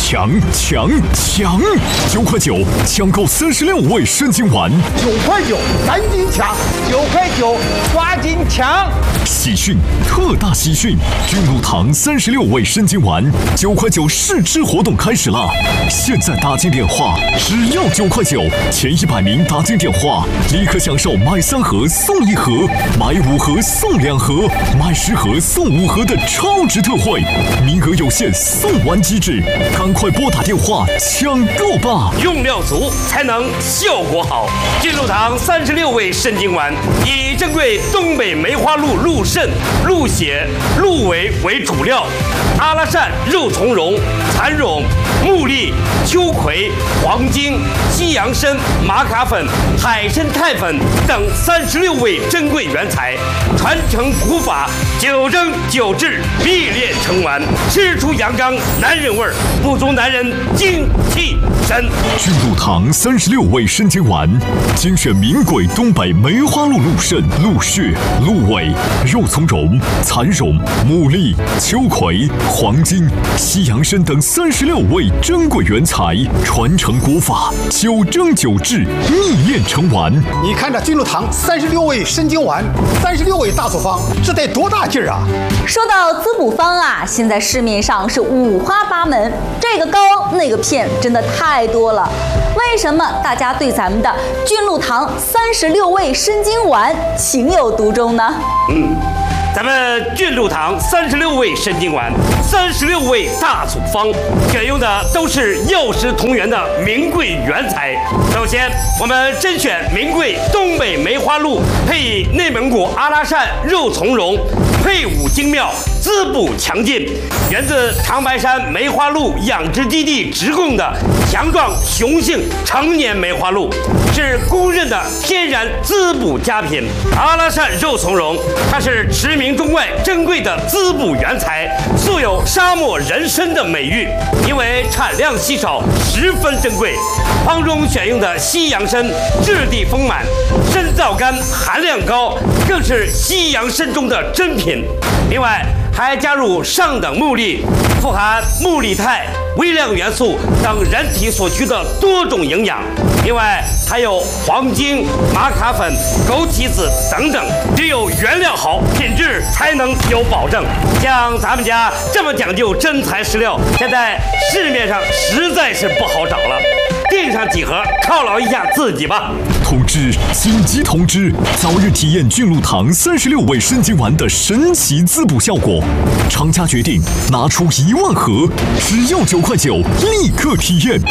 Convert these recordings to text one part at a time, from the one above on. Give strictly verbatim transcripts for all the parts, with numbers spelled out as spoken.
抢抢抢！九块九抢购三十六味生津丸， 九块九赶紧抢！九块九抓紧抢！ 喜讯，特大喜讯！君禄堂三十六味生津丸，九块九试吃活动开始了！现在打进电话，只要九块九，前一百名打进电话，立刻享受买三盒送一盒，买五盒送两盒，买十盒送五盒的超值特惠，名额有限，送完即止，赶快拨打电话抢购吧！ 用料足才能效果好。君禄堂三十六味生津丸，以珍贵东北梅花鹿鹿肾、鹿血、鹿尾为主料，阿拉善、肉苁蓉、蚕蛹、木栗、秋葵、黄精、西洋参、玛卡粉、海参肽粉等三十六味珍贵原材，传承古法，九蒸九制，历练成丸，吃出阳刚男人味儿，补足男人精气神。 君禄堂三十六味生津丸，精选名贵东北梅花鹿鹿肾、鹿血、鹿尾、肉苁蓉、蚕蛹、牡蛎、秋葵、黄精、西洋参等三十六味珍贵原材，传承古法，九蒸九制，秘炼成丸。 你看这君禄堂三十六味生津丸，三十六味大组方，这得多大劲儿啊！ 说到滋补方啊，现在市面上是五花八门，这个膏那个片真的太多了。为什么大家对咱们的君禄堂三十六味生津丸情有独钟呢？ 嗯。咱们君禄堂三十六味生津丸，三十六味大组方，选用的都是药食同源的名贵原材。首先，我们甄选名贵东北梅花鹿，配以内蒙古阿拉善肉苁蓉，配伍精妙，滋补强劲，源自长白山梅花鹿养殖基地直供的强壮雄性成年梅花鹿，是公认的天然滋补佳品。阿拉善肉苁蓉，它是驰名中外珍贵的滋补原材，素有沙漠人参的美誉，因为产量稀少，十分珍贵。方中选用的西洋参质地丰满，参皂苷含量高，更是西洋参中的珍品。另外还加入上等木栗，富含木栗肽、微量元素等人体所需的多种营养。另外还有黄精、玛卡粉、枸杞子等等，只有原料好，品质才能有保证。像咱们家这么讲究真材实料，现在市面上实在是不好找了。订上几盒犒劳一下自己吧。 通知！紧急通知！早日体验君禄堂三十六味生津丸的神奇滋补效果。厂家决定拿出一万盒，只要九块九，立刻体验。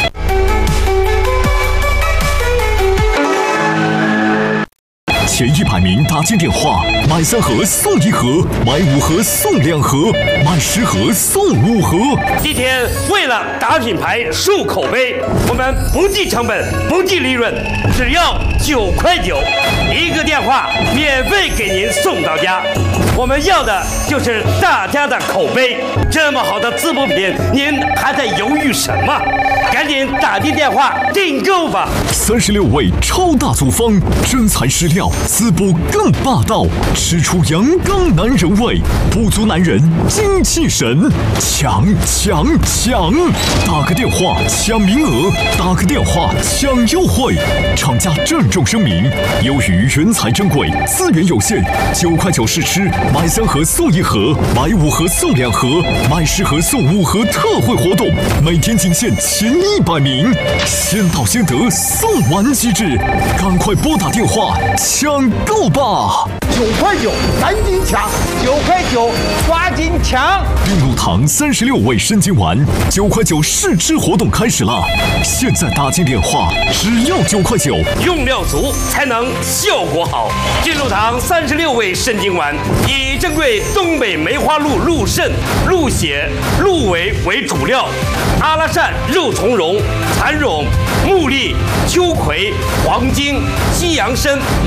前一百名打进电话，买三盒送一盒，买五盒送两盒，买十盒送五盒。 今天为了打品牌、树口碑，我们不计成本、不计利润，只要九块九，一个电话免费给您送到家。我们要的就是大家的口碑。这么好的滋补品，您还在犹豫什么？赶紧打进电话订购吧！ 三十六味超大组方，真材实料，滋补更霸道，吃出阳刚男人味，补足男人精气神。抢抢抢！打个电话抢名额，打个电话抢优惠。厂家郑重声明：由于原材珍贵，资源有限，九块九试吃，买三盒送一盒，买五盒送两盒，买十盒送五盒特惠活动，每天仅限前一百名，先到先得，送完即止，赶快拨打电话抢购吧！ 九块九，赶紧抢！九块九，抓紧抢！ 君禄堂三十六味生津丸，九块九试吃活动开始了！现在打进电话，只要九块九， 用料足才能效果好。君禄堂三十六味生津丸，以珍贵东北梅花鹿鹿肾、鹿血、鹿尾为主料，阿拉善、肉苁蓉、蚕蛹、木栗、秋葵、黄精、西洋参、玛卡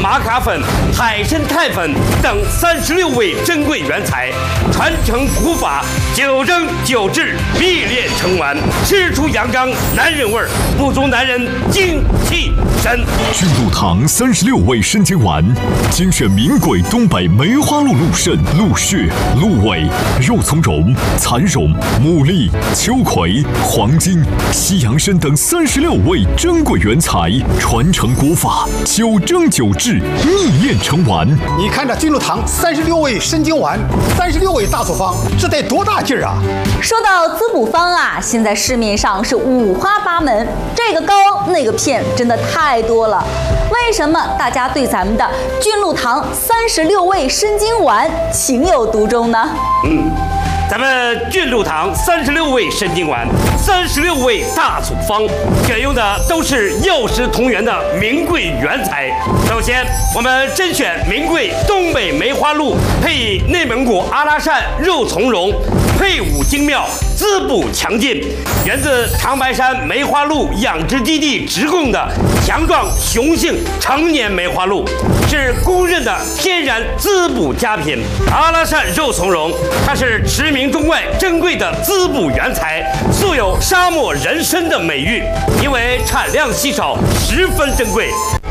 粉、海参肽粉等三十六味珍贵原材，传承古法，九蒸九制，秘炼成丸，吃出阳刚男人味儿，补足男人精气神。 君鹿堂三十六味参精丸，精选名贵东北梅花鹿鹿肾、鹿血、鹿尾、肉苁蓉、蚕蓉、牡蛎、秋葵、黄金、西洋参等三十六味珍贵原材，传承古法，九蒸九制，秘炼成丸。 你看这君鹿堂三十六味参精丸，三十六味大处方，这得多大劲儿啊！ 说到滋补方啊，现在市面上是五花八门，这个膏那个片真的太多了。为什么大家对咱们的君鹿堂三十六味参精丸情有独钟呢？ 嗯。咱们君鹿堂三十六味参精丸，三十六味大处方，选用的都是药食同源的名贵原材。首先，我们甄选名贵东北梅花鹿，配以内蒙古阿拉善肉苁蓉，配伍精妙，滋补强劲，源自长白山梅花鹿养殖基地直供的强壮雄性成年梅花鹿，是公认的天然滋补佳品。阿拉善肉苁蓉，它是驰名中外珍贵的滋补原材，素有沙漠人参的美誉，因为产量稀少，十分珍贵。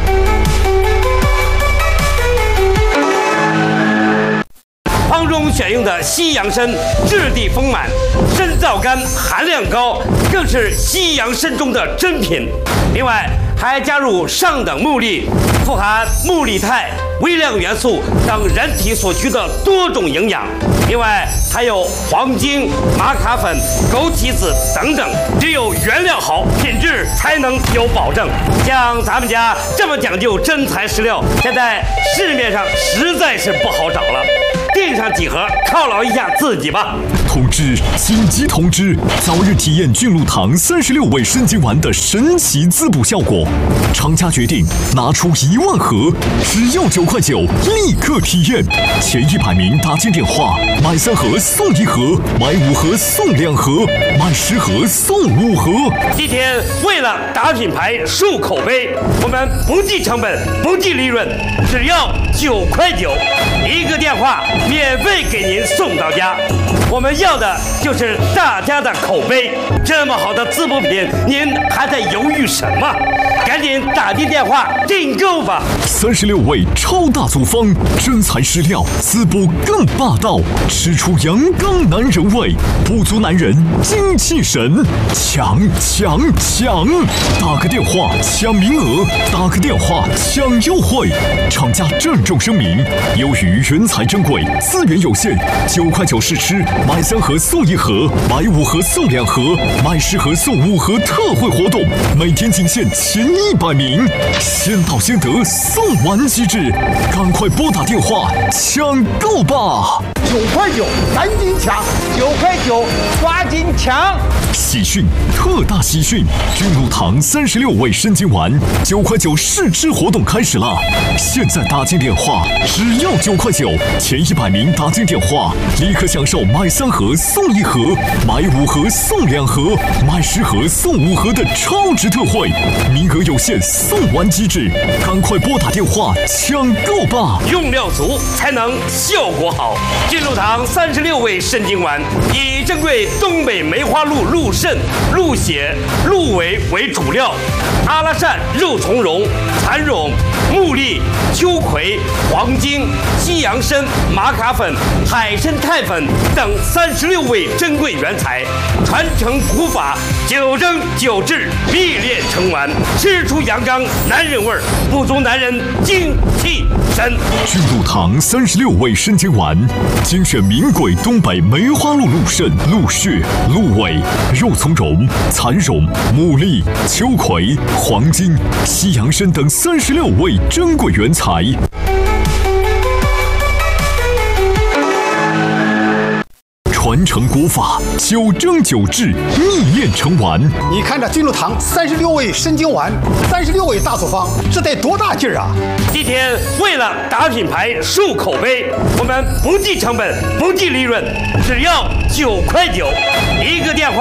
方中选用的西洋参质地丰满，参皂苷含量高，更是西洋参中的珍品。另外还加入上等木粒，富含木粒肽、微量元素等人体所需的多种营养。另外还有黄精、玛卡粉、枸杞子等等，只有原料好，品质才能有保证。像咱们家这么讲究真材实料，现在市面上实在是不好找了。订上几盒犒劳一下自己吧。 通知！紧急通知！早日体验君鹿堂三十六味参精丸的神奇滋补效果。厂家决定拿出一万盒，只要九块九，立刻体验。前一百名打进电话，买三盒送一盒，买五盒送两盒，买十盒送五盒。 今天为了打品牌、树口碑，我们不计成本、不计利润，只要九块九，一个电话免费给您送到家。我们要的就是大家的口碑。这么好的滋补品，您还在犹豫什么？赶紧打进电话订购吧！ 三十六味超大组方，真材实料，滋补更霸道，吃出阳刚男人味，补足男人精气神。抢抢抢！打个电话抢名额，打个电话抢优惠。厂家郑重声明：由于原材珍贵，资源有限，九块九试吃，买三盒送一盒，买五盒送两盒，买十盒送五盒特惠活动，每天仅限前一百名，先到先得，送完机制，赶快拨打电话抢购吧！ 九块九，赶紧抢！九块九，抓紧抢！ 喜讯，特大喜讯！君鹿堂三十六味参精丸九块九试吃活动开始了！现在打进电话，只要九块九，前一百名打进电话，立刻享受买三盒送一盒，买五盒送两盒，买十盒送五盒的超值特惠，名额有限，送完机制，赶快拨打电话抢购吧！ 用料足才能效果好。君鹿堂三十六味参精丸以珍贵东北梅花鹿鹿肾、鹿血、鹿尾为主料，阿拉善肉苁蓉、蚕蓉、木蛎、秋葵、黄精、西洋参、玛卡粉、海参肽粉等三十六味珍贵原材，传承古法，九蒸九制，秘炼成丸，吃出阳刚男人味儿，补足男人精气神。 君鹿堂三十六味参精丸，精选名贵东北梅花鹿鹿肾、鹿血、鹿尾、肉苁蓉、蚕蓉、牡蛎、秋葵、黄金、西洋参等三十六味珍贵原材。传承古法，九蒸九制，秘炼成丸。 你看这君鹿堂三十六味参精丸，三十六味大处方，这得多大劲儿啊！ 今天为了打品牌、树口碑，我们不计成本、不计利润，只要九块九，一个电话免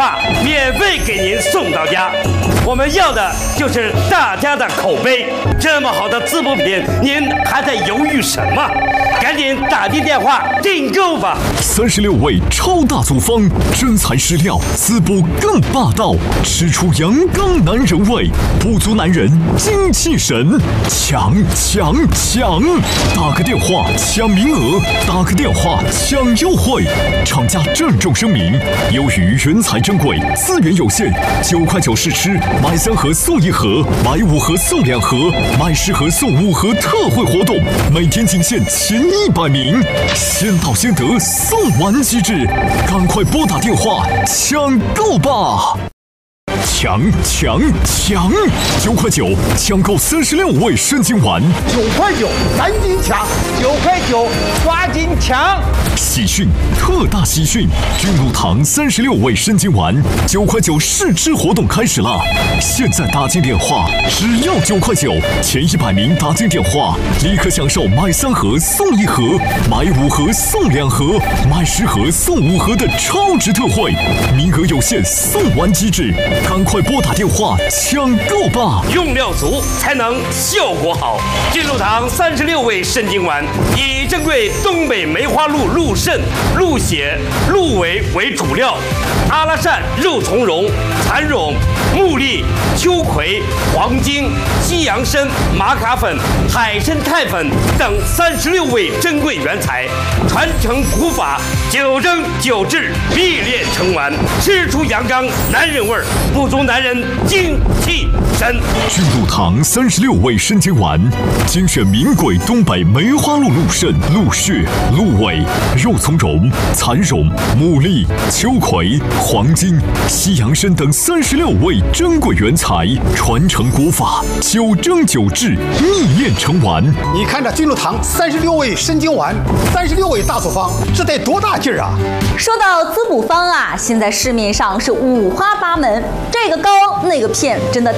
免费给您送到家。我们要的就是大家的口碑。这么好的滋补品，您还在犹豫什么？赶紧打进电话订购吧！ 三十六味超大组方，真材实料，滋补更霸道，吃出阳刚男人味，补足男人精气神，抢抢抢！打个电话抢名额，打个电话抢优惠。厂家郑重声明：由于原材珍贵，资源有限，九块九试吃，买三盒送一盒，买五盒送两盒，买十盒送五盒特惠活动，每天仅限前一百名，先到先得，送完即止，赶快拨打电话抢购吧！抢抢抢！九块九抢购三十六味生津丸， 九块九赶紧抢， 九块九抓紧抢！ 喜讯，特大喜讯！君乳堂三十六味生津丸九块九试吃活动开始了，现在打进电话只要九块九，前一百名打进电话立刻享受买三盒送一盒，买五盒送两盒，买十盒送五盒的超值特惠，名额有限，送完即止，赶快拨打电话抢购吧！ 用料足才能效果好。君乳堂三十六味肾精丸以珍贵东北梅花鹿鹿肾、鹿血、鹿尾为主料，阿拉善、肉苁蓉、蚕苇、木栗、秋葵、黄精、西洋参、玛卡粉、海参肽粉等三十六味珍贵原材，传承古法，九蒸九制，必炼成丸，吃出阳刚男人味儿，补足男人精气神。 君乳堂三十六味生津丸，精选名贵东北梅花鹿鹿肾、鹿血、鹿尾、肉苁蓉、蚕苇、木栗、秋葵、黄精、西洋参等三十六味珍贵原材，传承古法，九蒸九制，秘炼成丸。 你看这君乳堂三十六味生津丸，三十六味大组方，这得多大劲儿啊！ 说到滋补方啊，现在市面上是五花八门，这个膏那个片，真的